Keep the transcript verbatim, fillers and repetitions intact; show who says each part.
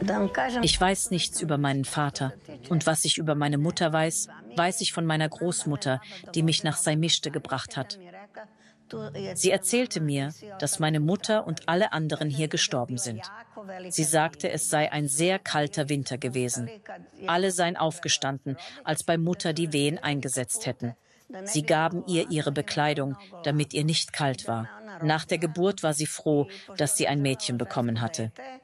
Speaker 1: Ich weiß nichts über meinen Vater. Und was ich über meine Mutter weiß, weiß ich von meiner Großmutter, die mich nach Saimischte gebracht hat. Sie erzählte mir, dass meine Mutter und alle anderen hier gestorben sind. Sie sagte, es sei ein sehr kalter Winter gewesen. Alle seien aufgestanden, als bei Mutter die Wehen eingesetzt hätten. Sie gaben ihr ihre Bekleidung, damit ihr nicht kalt war. Nach der Geburt war sie froh, dass sie ein Mädchen bekommen hatte.